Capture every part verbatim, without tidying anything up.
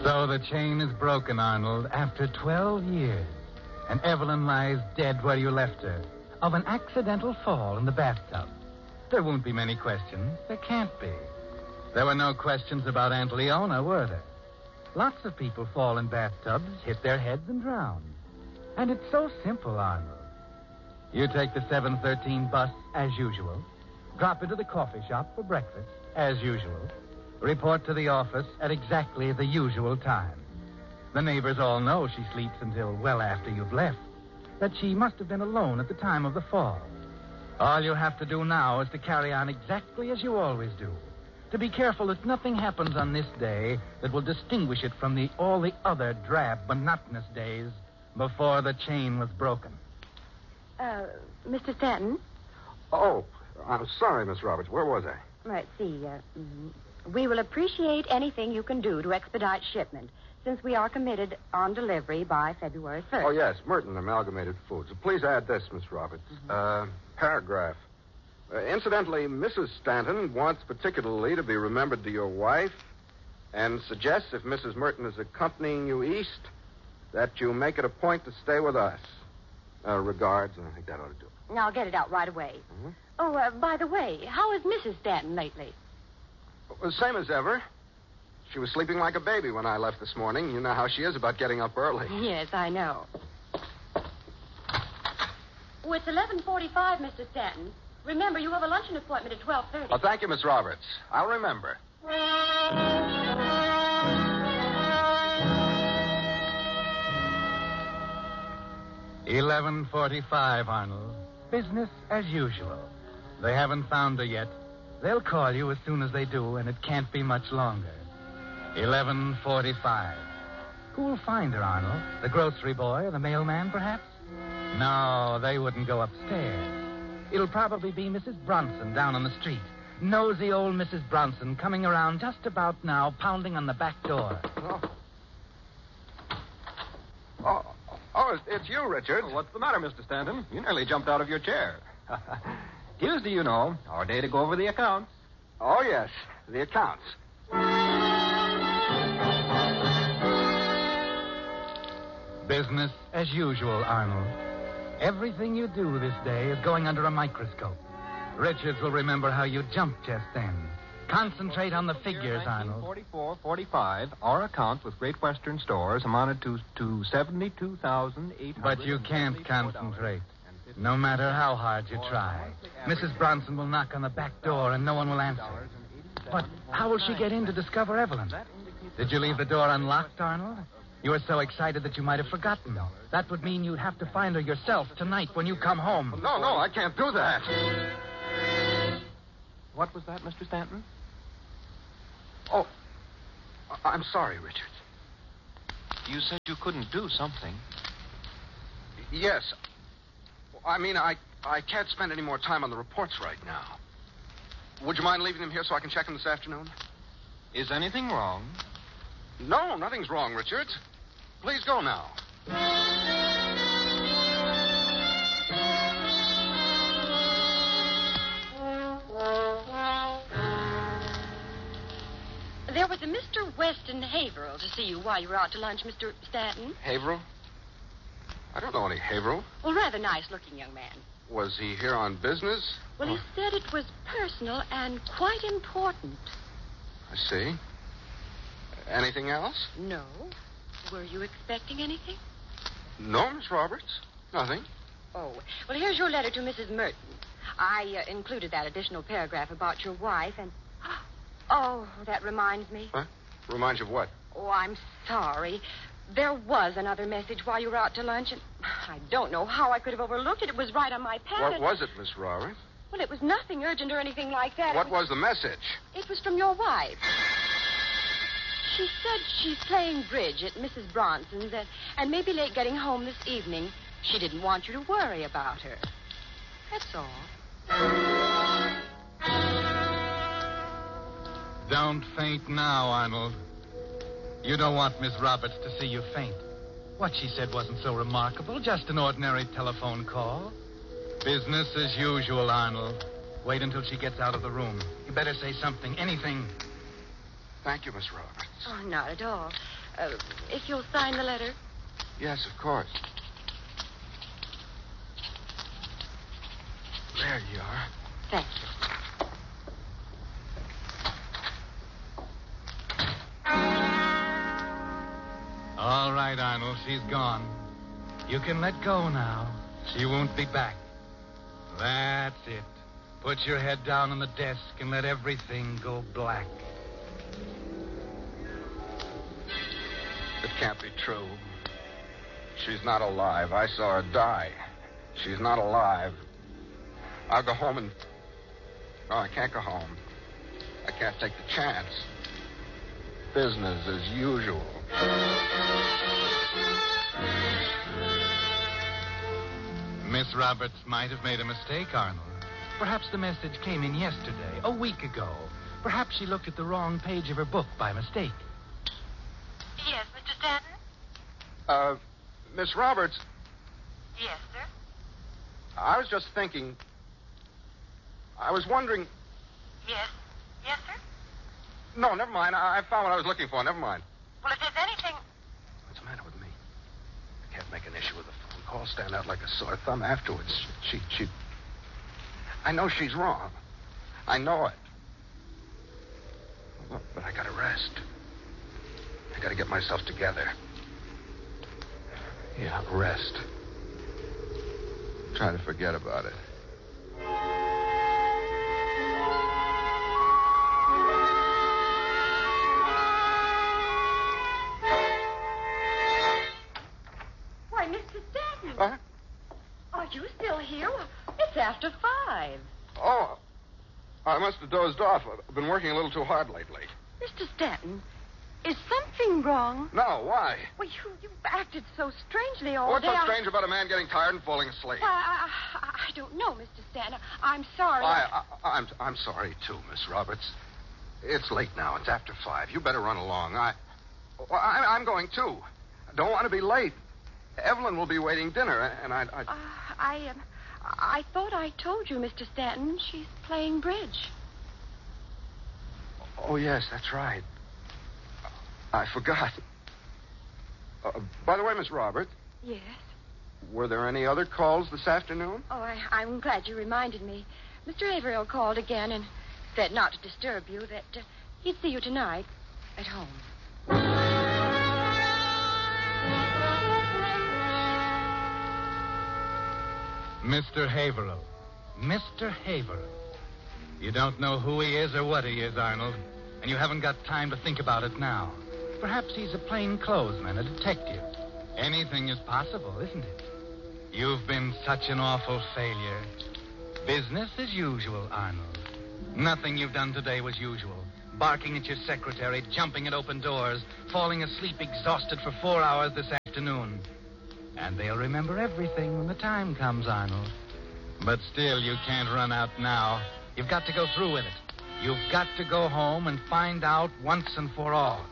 So the chain is broken, Arnold, after twelve years. And Evelyn lies dead where you left her, of an accidental fall in the bathtub. There won't be many questions. There can't be. There were no questions about Aunt Leona, were there? Lots of people fall in bathtubs, hit their heads, and drown. And it's so simple, Arnold. You take the seven thirteen bus as usual, drop into the coffee shop for breakfast as usual, report to the office at exactly the usual time. The neighbors all know she sleeps until well after you've left, that she must have been alone at the time of the fall. All you have to do now is to carry on exactly as you always do. To be careful that nothing happens on this day that will distinguish it from the all the other drab, monotonous days before the chain was broken. Uh, Mister Stanton? Oh, I'm sorry, Miss Roberts. Where was I? Let's see. Uh, mm, we will appreciate anything you can do to expedite shipment, since we are committed on delivery by February first. Oh, yes, Merton Amalgamated Foods. Please add this, Miss Roberts. Mm-hmm. Uh, paragraph. Uh, incidentally, Missus Stanton wants particularly to be remembered to your wife and suggests if Missus Merton is accompanying you east, that you make it a point to stay with us. Uh, regards, and I think that ought to do it. I'll get it out right away. Mm-hmm. Oh, uh, by the way, how is Missus Stanton lately? Well, same as ever. She was sleeping like a baby when I left this morning. You know how she is about getting up early. Yes, I know. Oh, it's eleven forty-five, Mister Stanton. Remember, you have a luncheon appointment at twelve thirty. Oh, thank you, Miss Roberts. I'll remember. eleven forty-five, Arnold. Business as usual. They haven't found her yet. They'll call you as soon as they do, and it can't be much longer. eleven forty-five. Who'll find her, Arnold? The grocery boy or the mailman, perhaps? No, they wouldn't go upstairs. It'll probably be Missus Bronson down on the street. Nosy old Missus Bronson coming around just about now, pounding on the back door. Oh, oh, oh it's you, Richard. Oh, what's the matter, Mister Stanton? You nearly jumped out of your chair. Tuesday, you know, our day to go over the accounts. Oh, yes, the accounts. Business as usual, Arnold. Everything you do this day is going under a microscope. Richards will remember how you jumped just then. Concentrate on the figures, Arnold. forty-four forty-five, our account with Great Western Stores amounted to, to seventy-two thousand eight hundred. But you can't concentrate. No matter how hard you try. Missus Bronson will knock on the back door and no one will answer. But how will she get in to discover Evelyn? Did you leave the door unlocked, Arnold? You were so excited that you might have forgotten. That would mean you'd have to find her yourself tonight when you come home. No, no, I can't do that. What was that, Mister Stanton? Oh, I- I'm sorry, Richard. You said you couldn't do something. Yes. I mean, I, I can't spend any more time on the reports right now. Would you mind leaving them here so I can check them this afternoon? Is anything wrong? No, nothing's wrong, Richard. Please go now. There was a Mister Weston Haverhill to see you while you were out to lunch, Mister Stanton. Haverhill? I don't know any Haverhill. Well, rather nice-looking young man. Was he here on business? Well, he said it was personal and quite important. I see. Anything else? No. Were you expecting anything? No, Miss Roberts. Nothing. Oh, well, here's your letter to Missus Merton. I uh, included that additional paragraph about your wife, and... Oh, that reminds me. Huh? Reminds you of what? Oh, I'm sorry. There was another message while you were out to lunch, and I don't know how I could have overlooked it. It was right on my pad. What and... was it, Miss Roberts? Well, it was nothing urgent or anything like that. What it was... was the message? It was from your wife. She said she's playing bridge at Missus Bronson's and, and may be late getting home this evening. She didn't want you to worry about her. That's all. Don't faint now, Arnold. You don't want Miss Roberts to see you faint. What she said wasn't so remarkable, just an ordinary telephone call. Business as usual, Arnold. Wait until she gets out of the room. You better say something, anything. Thank you, Miss Roberts. Oh, not at all. Uh, if you'll sign the letter. Yes, of course. There you are. Thank you. All right, Arnold, she's gone. You can let go now. She won't be back. That's it. Put your head down on the desk and let everything go black. It can't be true. She's not alive. I saw her die. She's not alive. I'll go home and... No, I can't go home. I can't take the chance. Business as usual. Miss Roberts might have made a mistake, Arnold. Perhaps the message came in yesterday, a week ago. Perhaps she looked at the wrong page of her book by mistake. Yes, Mister Stanton? Uh, Miss Roberts, Yes, sir. I was just thinking... I was wondering... Yes. Yes, sir? No, never mind. I, I found what I was looking for. Never mind. Well, if there's anything... What's the matter with me? I can't make an issue with a phone call, stand out like a sore thumb afterwards. She, she... I know she's wrong. I know it. But, but I gotta rest. I gotta get myself together. Yeah, rest. Try to forget about it. Why, Mister Stanton. What? Are you still here? It's after five. Oh, I must have dozed off. I've been working a little too hard lately. Mister Stanton, is something wrong? No, why? Well, you, you've acted so strangely all What's day. so I- strange about a man getting tired and falling asleep? Why, I, I, I don't know, Mister Stanton. I'm sorry. I, I, I'm, I'm sorry, too, Miss Roberts. It's late now. It's after five. You better run along. I, well, I I'm going, too. I don't want to be late. Evelyn will be waiting dinner, and I... I... Uh, I, um, I thought I told you, Mister Stanton, she's playing bridge. Oh, yes, that's right. I forgot. Uh, by the way, Miss Roberts, Yes? were there any other calls this afternoon? Oh, I, I'm glad you reminded me. Mister Averill called again and said not to disturb you, that uh, he'd see you tonight at home. Mister Haverhill. Mister Haverhill. You don't know who he is or what he is, Arnold, and you haven't got time to think about it now. Perhaps he's a plainclothesman, a detective. Anything is possible, isn't it? You've been such an awful failure. Business as usual, Arnold. Nothing you've done today was usual. Barking at your secretary, jumping at open doors, falling asleep exhausted for four hours this afternoon. And they'll remember everything when the time comes, Arnold. But still, you can't run out now. You've got to go through with it. You've got to go home and find out once and for all.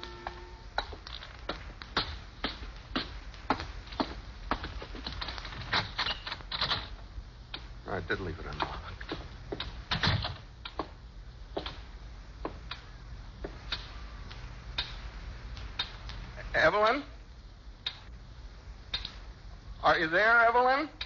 I did leave it unlocked. Evelyn? Are you there, Evelyn?